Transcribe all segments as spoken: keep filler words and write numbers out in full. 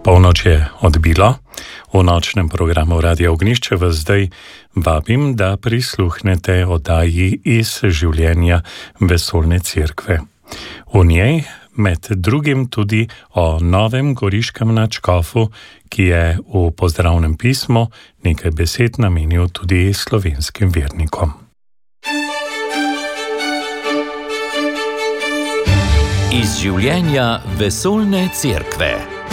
Polnoč je odbilo. V nočnem programu Radia Ognjišče vas zdaj vabim, da prisluhnete oddaji iz življenja Vesoljne cerkve. V njej med drugim tudi o novem goriškem nadškofu, ki je v pozdravnem pismu nekaj besed namenil tudi slovenskim vernikom. Iz življenja Vesoljne cerkve.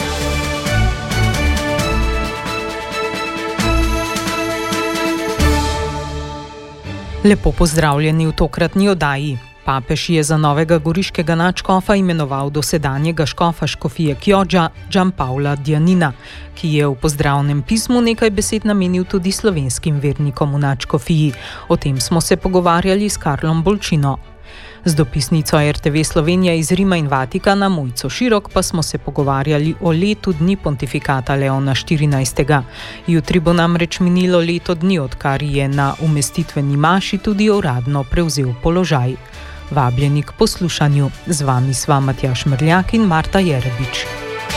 Lepo pozdravljeni v tokratni oddaji. Papež je za novega goriškega nadškofa imenoval dosedanjega škofa škofije Chioggia Gianpaola Dianina, ki je v pozdravnem pismu nekaj besed namenil tudi slovenskim vernikom v nadškofiji. O tem smo se pogovarjali s Karlom Bolčino. Z dopisnico R T V Slovenija iz Rima in Vatikana, Mojco Širok, pa smo se pogovarjali o letu dni pontifikata Leona štirinajstega. Jutri bo namreč minilo leto dni, odkar je na umestitveni maši tudi uradno prevzel položaj. Vabljeni k poslušanju. Z vami sva Matjaž Mrljak in Marta Jerebič.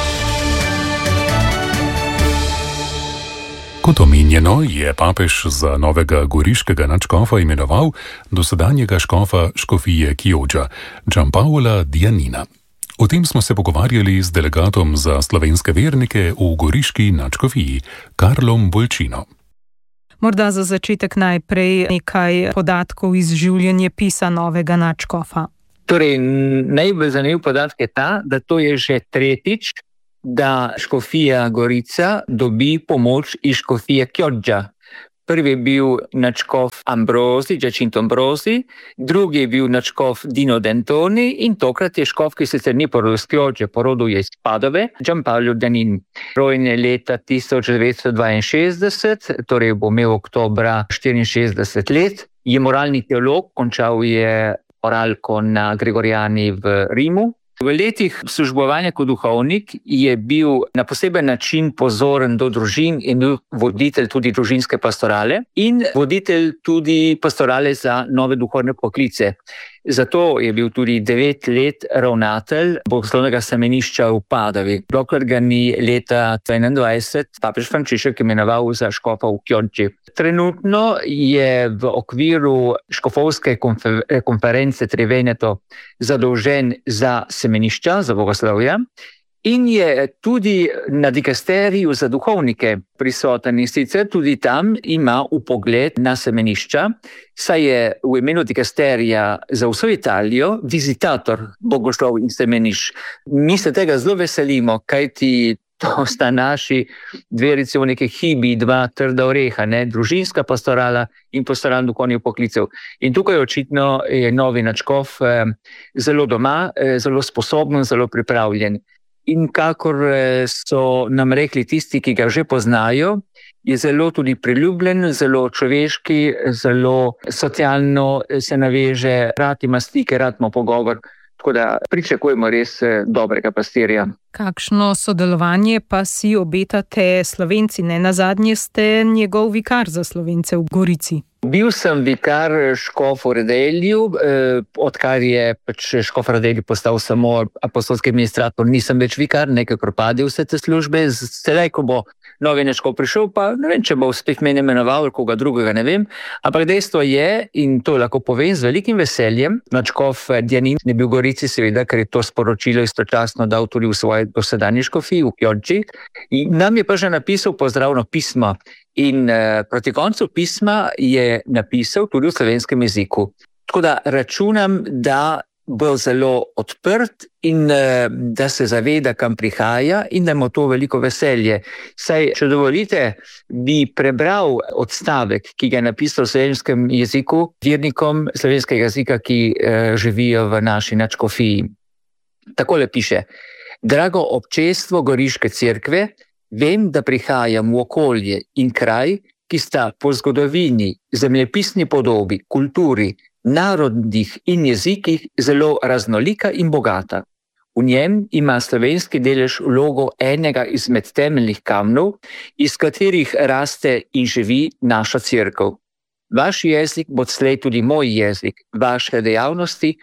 Kot omenjeno, je papež za novega goriškega nadškofa imenoval dosedanjega škofa škofije Chioggia Gianpaola Dianina. O tem smo se pogovarjali z delegatom za slovenske vernike v goriški nadškofiji, Karlom Bolčino. Morda za začetek najprej nekaj podatkov iz življenjepisa novega nadškofa. Torej, najbolj zanimiv podatek je ta, da to je že tretjič, da škofija Gorica dobi pomoč iz škofije Chioggia. Prvi je bil nadškof Ambrosi, Giacinto Ambrosi, drugi je bil nadškof Dino Dentoni in tokrat je škof, ki sicer ni porodil iz Chioggia, porodil je iz Padove, Gianpaolo Dianin. Rojen je leta tisoč devetsto dvainšestdeset, torej bo imel oktobra štiriinšestdeset let. Je moralni teolog, končal je oralko na Gregoriani v Rimu. V letih službovanja kot duhovnik je bil na poseben način pozoren do družin in bil voditelj tudi družinske pastorale in voditelj tudi pastorale za nove duhovne poklice. Zato je bil tudi devet let ravnatelj bogoslovnega semenišča v Padovi, dokler ga ni leta enaindvajset papež Frančišek imenoval za škofa v Chioggi. Trenutno je v okviru škofovske konfer- konference Tri Veneto zadolžen za semenišča, za bogoslovja in je tudi na dikasteriju za duhovnike prisoten in sicer tudi tam ima vpogled na semenišča, saj je v imenu dikasterija za vso Italijo vizitator bogoslov in semenišč. Mi se tega zelo veselimo, kajti to sta naši dve recimo neke hibi, dva trda oreha, ne? Družinska pastorala in pastoral duhovnih poklicev. In tukaj očitno je novi nadškof eh, zelo doma, eh, zelo sposoben, zelo pripravljen. In kakor so nam rekli tisti, ki ga že poznajo, je zelo tudi priljubljen, zelo človeški, zelo socialno se naveže, rad ima stike, rad ima pogovor. Tako da pričakujemo res dobrega pastirja. Kakšno sodelovanje pa si obetate Slovenci? Ne nazadnje ste njegov vikar za Slovence v Gorici. Bil sem vikar škof v Radelju, eh, odkar je pač škof Radelju postal samo apostolski administrator, nisem več vikar, nekaj propadil vse te službe. Sedaj, ko bo novi nadškof prišel, pa ne vem, če bo spet mene imenoval, koga drugega ne vem, ampak dejstvo je, in to lahko povem z velikim veseljem, nadškof Dianin je bil v Gorici, seveda, ker je to sporočilo istočasno dal tudi v svoje dosedanji škofiji v Chioggi. In nam je pa že napisal pozdravno pismo. In uh, proti koncu pisma je napisal tudi v slovenskem jeziku. Tako da računam, da bo zelo odprt in uh, da se zaveda, kam prihaja in da ima to veliko veselje. Saj, če dovolite, bi prebral odstavek, ki ga je napisal v slovenskem jeziku vernikom slovenskega jezika, ki uh, živijo v naši nadškofiji. Takole piše: Drago občestvo Goriške cerkve, vem, da prihajam v okolje in kraj, ki sta po zgodovini, zemljepisni podobi, kulturi, narodnih in jezikih zelo raznolika in bogata. V njem ima slovenski delež vlogo enega izmed temeljnih kamnov, iz katerih raste in živi naša cerkev. Vaš jezik bo slej tudi moj jezik, vaše dejavnosti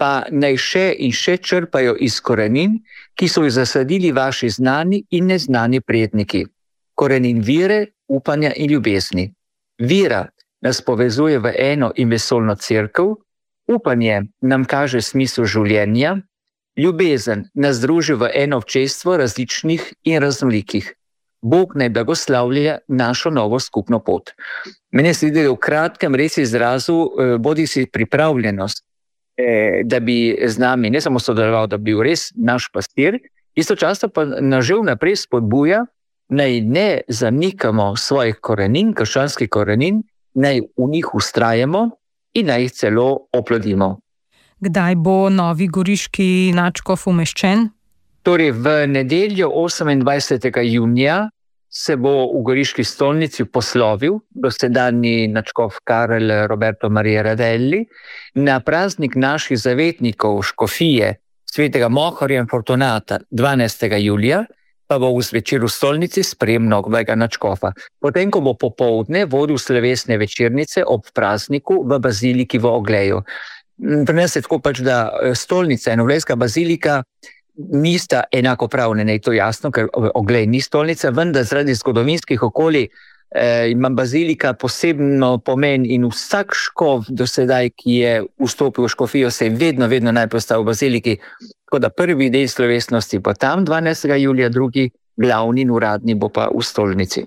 pa naj še in še črpajo iz korenin, ki so jih zasadili vaši znani in neznani predniki. Korenin vire, upanja in ljubezni. Vira nas povezuje v eno in vesoljno cerkev, upanje nam kaže smisel življenja, ljubezen nas združi v eno občestvo različnih in raznolikih. Bog naj blagoslavlja našo novo skupno pot. Mene se zdi, da v kratkem res izrazu bodi si pripravljenost, da bi z nami ne samo sodeloval, da bi bil res naš pastir, istočasno pa nas že vnaprej spodbuja, naj ne zanikamo svojih korenin, krščanskih korenin, naj v njih vztrajamo in naj jih celo oplodimo. Kdaj bo novi goriški nadškof umeščen? Torej, v nedeljo osemindvajsetega junija se bo v Goriški stolnici poslovil dosedanji nadškof Karel Roberto Maria Radelli na praznik naših zavetnikov škofije svetega Mohorja in Fortunata dvanajstega julija, pa bo v zvečer v stolnici sprejem novega nadškofa. Potem, ko bo popoldne vodil slovesne večernice ob prazniku v baziliki v Ogleju. Pri nas je tako pač, da stolnica in Oglejska bazilika nista enakopravne, ne je to jasno, ker Oglej ni stolnica, vendar zaradi zgodovinskih okolij eh, ima bazilika posebno pomen in vsak škof do sedaj, ki je vstopil v škofijo, se je vedno, vedno najprej ostal v baziliki. Tako da prvi del slovesnosti bo tam dvanajstega julija, drugi glavni in uradni bo pa v stolnici.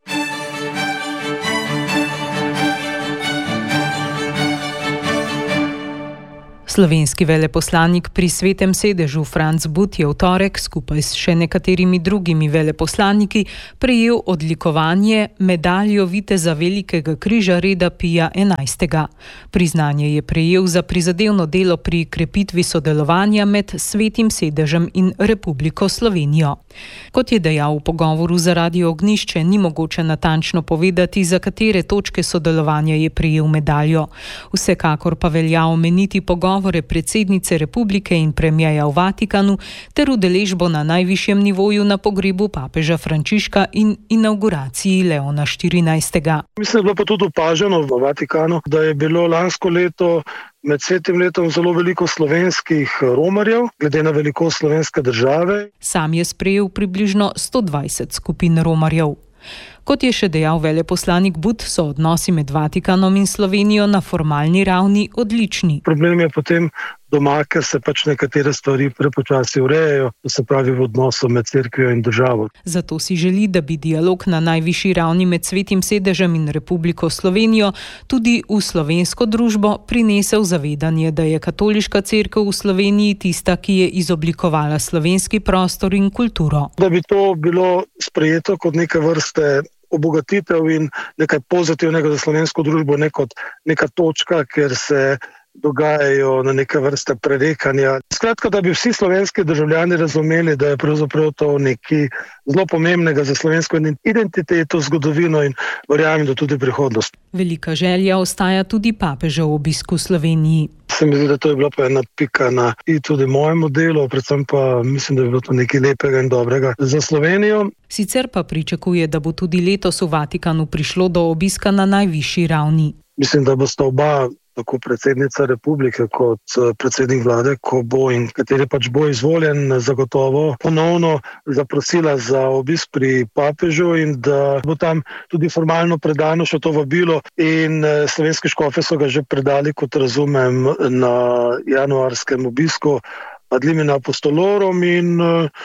Slovenski veleposlanik pri Svetem sedežu Franc But je v torek skupaj s še nekaterimi drugimi veleposlaniki prejel odlikovanje medaljo viteza Velikega križa reda Pija enajstega. Priznanje je prejel za prizadevno delo pri krepitvi sodelovanja med Svetim sedežem in Republiko Slovenijo. Kot je dejal v pogovoru za Radio Ognjišče, ni mogoče natančno povedati, za katere točke sodelovanja je prejel medaljo. Vsekakor pa velja omeniti pogovor predsednice republike in premierja v Vatikanu ter udeležbo na najvišjem nivoju na pogrebu papeža Frančiška in inauguraciji Leona štirinajstega. Mislim, da je bilo pa tudi opaženo v Vatikanu, da je bilo lansko leto med svetim letom zelo veliko slovenskih romarjev, glede na velikost slovenske države. Sam je sprejel približno sto dvajset skupin romarjev. Kot je še dejal veleposlanik But, so odnosi med Vatikanom in Slovenijo na formalni ravni odlični. Problem je potem doma, ker se pač nekatere stvari prepočasi urejajo, to se pravi v odnosu med cerkvijo in državo. Zato si želi, da bi dialog na najvišji ravni med Svetim sedežem in Republiko Slovenijo tudi v slovensko družbo prinesel zavedanje, da je katoliška cerkev v Sloveniji tista, ki je izoblikovala slovenski prostor in kulturo. Da bi to bilo sprejeto kot neke vrste obogatitev in nekaj pozitivnega za slovensko družbo, ne kot neka točka, kjer se dogajajo na neke vrste prerekanja. Skratka, da bi vsi slovenski državljani razumeli, da je pravzaprav to nekaj zelo pomembnega za slovensko identiteto, zgodovino in verjamem, da tudi prihodnost. Velika želja ostaja tudi papežev obisk v Sloveniji. Se mi zdi, da to je bila pa ena pika na i tudi mojemu delu, predvsem pa mislim, da je bilo to nekaj lepega in dobrega za Slovenijo. Sicer pa pričakuje, da bo tudi letos v Vatikanu prišlo do obiska na najvišji ravni. Mislim, da bosta oba, tako predsednica republike kot predsednik vlade, ko bo in kateri pač bo izvoljen, zagotovo ponovno zaprosila za obisk pri papežu in da bo tam tudi formalno predano še to vabilo in slovenski škofe so ga že predali, kot razumem, na januarskem obisku ad limina apostolorum in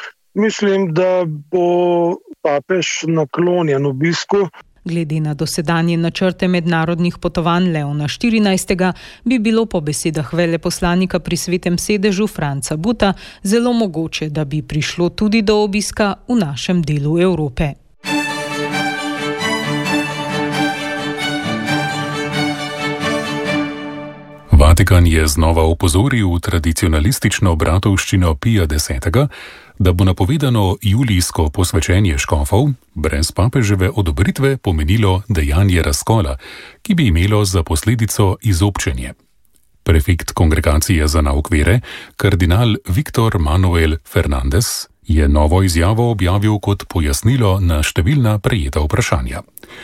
mislim, da bo papež naklonjen obisku. Glede na dosedanje načrte mednarodnih potovanj Leona štirinajstega bi bilo po besedah veleposlanika pri Svetem sedežu Franca Buta zelo mogoče, da bi prišlo tudi do obiska v našem delu Evrope. Vatikan je znova opozoril tradicionalistično bratovščino Pija desetega, da bo napovedano julijsko posvečenje škofov brez papeževe odobritve pomenilo dejanje razkola, ki bi imelo za posledico izobčenje. Prefekt Kongregacije za nauk vere, kardinal Viktor Manuel Fernandez, je novo izjavo objavil kot pojasnilo na številna prejeta vprašanja.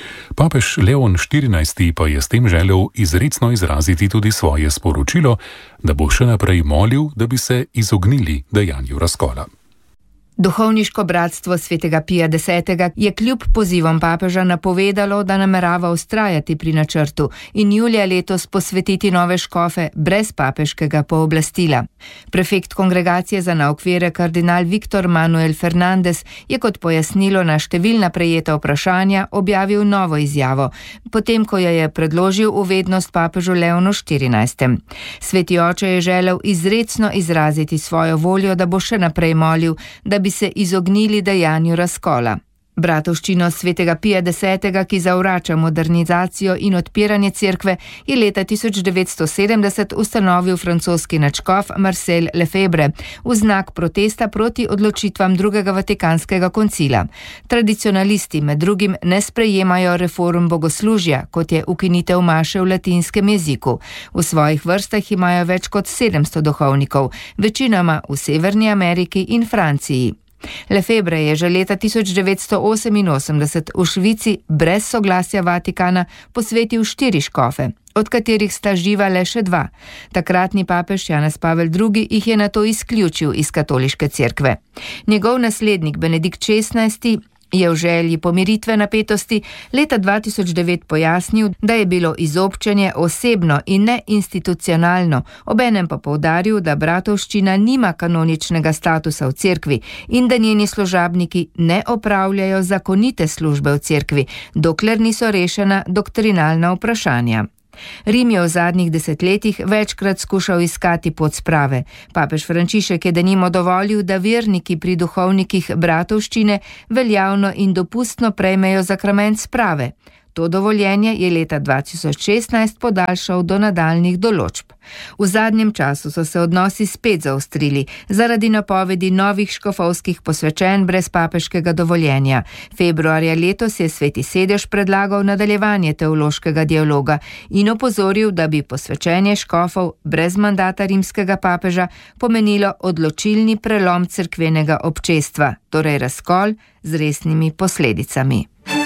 Papež Leon štirinajsti pa je s tem želel izrecno izraziti tudi svoje sporočilo, da bo še naprej molil, da bi se izognili dejanju razkola. Duhovniško bratstvo svetega Pija desetega je kljub pozivom papeža napovedalo, da namerava vztrajati pri načrtu in julija letos posvetiti nove škofe brez papeškega pooblastila. Prefekt kongregacije za nauk vere kardinal Viktor Manuel Fernandez je kot pojasnilo na številna prejeta vprašanja objavil novo izjavo, potem ko jo je predložil v vednost papežu Leonu štirinajstem. Sveti oče je želel izrecno izraziti svojo voljo, da bo še naprej molil, da bi se izognili dejanju razkola. Bratovščino svetega Pija desetega, ki zavrača modernizacijo in odpiranje cerkve, je leta tisoč devetsto sedemdeset ustanovil francoski nadškof Marcel Lefebvre v znak protesta proti odločitvam drugega vatikanskega koncila. Tradicionalisti med drugim ne sprejemajo reform bogoslužja, kot je ukinitev maše v latinskem jeziku. V svojih vrstah imajo več kot sedemsto duhovnikov, večinoma v Severni Ameriki in Franciji. Lefebvre je že leta tisoč devetsto oseminosemdeset v Švici brez soglasja Vatikana posvetil štiri škofe, od katerih sta živa le še dva. Takratni papež Janez Pavel drugi jih je nato izključil iz katoliške cerkve. Njegov naslednik Benedikt šestnajsti je v želji pomiritve napetosti leta dva tisoč devet pojasnil, da je bilo izobčenje osebno in ne institucionalno, obenem pa poudaril, da bratovščina nima kanoničnega statusa v cerkvi in da njeni služabniki ne opravljajo zakonite službe v cerkvi, dokler niso rešena doktrinalna vprašanja. Rim je v zadnjih desetletjih večkrat skušal iskati pot sprave. Papež Frančišek je denimo dovolil, da verniki pri duhovnikih bratovščine veljavno in dopustno prejmejo zakrament sprave. To dovoljenje je leta dva tisoč šestnajst podaljšal do nadaljnjih določb. V zadnjem času so se odnosi spet zaostrili zaradi napovedi novih škofovskih posvečenj brez papeškega dovoljenja. Februarja letos je Sveti sedež predlagal nadaljevanje teološkega dialoga in opozoril, da bi posvečenje škofov brez mandata rimskega papeža pomenilo odločilni prelom cerkvenega občestva, torej razkol z resnimi posledicami.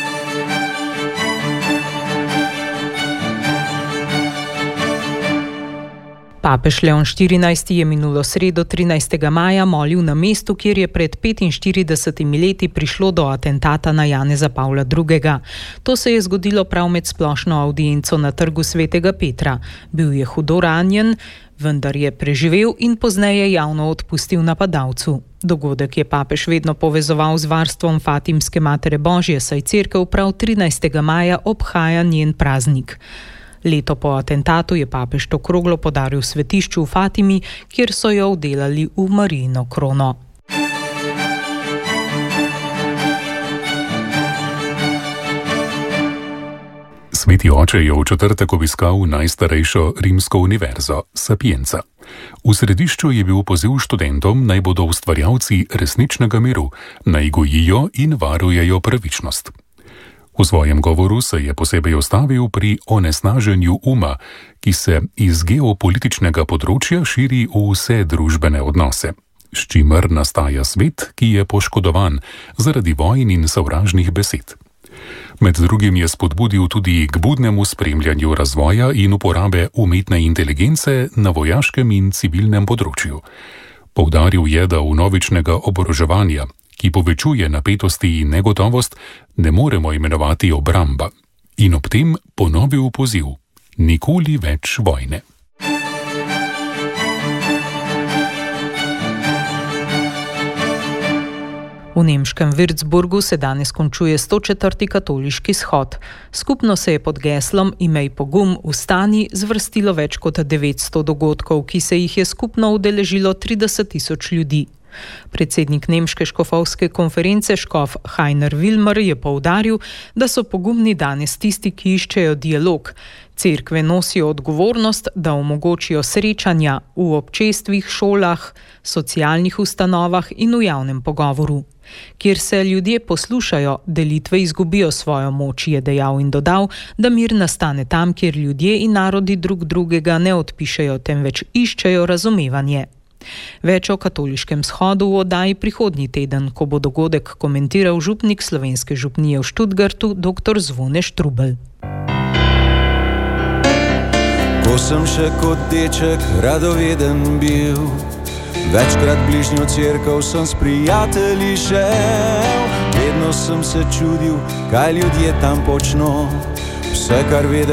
Papež Leon štirinajsti je minulo sredo trinajstega maja molil na mestu, kjer je pred petinštiridesetimi leti prišlo do atentata na Janeza Pavla drugega. To se je zgodilo prav med splošno avdienco na trgu svetega Petra. Bil je hudo ranjen, vendar je preživel in pozneje javno odpustil napadalcu. Dogodek je papež vedno povezoval z varstvom Fatimske Matere Božje, saj cerkev prav trinajstega maja obhaja njen praznik. Leto po atentatu je papež to kroglo podaril svetišču v Fatimi, kjer so jo vdelali v Marijino krono. Sveti oče je v četrtek obiskal najstarejšo rimsko univerzo, Sapienza. V središču je bil poziv študentom, naj bodo ustvarjalci resničnega miru, naj gojijo in varujejo pravičnost. V svojem govoru se je posebej ustavil pri onesnaženju uma, ki se iz geopolitičnega področja širi v vse družbene odnose, s čimer nastaja svet, ki je poškodovan zaradi vojn in sovražnih besed. Med drugim je spodbudil tudi k budnemu spremljanju razvoja in uporabe umetne inteligence na vojaškem in civilnem področju. Poudaril je, da vnovičnega oboroževanja, ki povečuje napetosti in negotovost, ne moremo imenovati obramba. In ob tem ponovil poziv: nikoli več vojne. V nemškem Würzburgu se danes končuje sto četrti katoliški shod. Skupno se je pod geslom Imej pogum, vstani zvrstilo več kot devetsto dogodkov, ki se jih je skupno udeležilo trideset tisoč ljudi. Predsednik nemške škofovske konference škof Heiner Wilmer je poudaril, da so pogumni danes tisti, ki iščejo dialog. Cerkve nosijo odgovornost, da omogočijo srečanja v občestvih, šolah, socialnih ustanovah in v javnem pogovoru. Kjer se ljudje poslušajo, delitve izgubijo svojo moč, je dejal in dodal, da mir nastane tam, kjer ljudje in narodi drug drugega ne odpišejo, temveč iščejo razumevanje. Več o katoliškem shodu v oddaji prihodnji teden, ko bo dogodek komentiral župnik Slovenske župnije v Študgartu dr. Zvone Štrubelj. Ko sem še kot deček radoveden bil, večkrat bližnjo cerkev sem s prijatelji šel. Vedno sem se čudil, kaj ljudje tam počno, vse kar vedel